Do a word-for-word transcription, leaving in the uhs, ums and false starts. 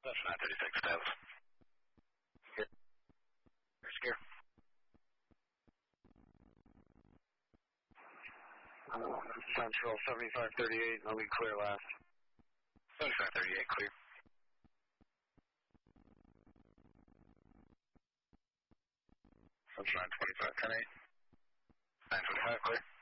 nine thirty-six, Dallas. Good. First gear. Central seventy-five thirty-eight, I'll be clear last. seventy-five thirty-eight, clear. Sunshine twenty-five ten eight. nine twenty-five, clear.